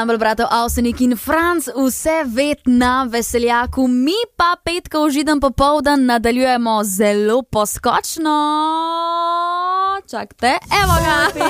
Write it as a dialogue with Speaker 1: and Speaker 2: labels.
Speaker 1: Bratov Avsenik in Franc, vse ved na Veseljaku, mi pa petkov židen popoldan nadaljujemo zelo poskočno. Čakajte, evo ga!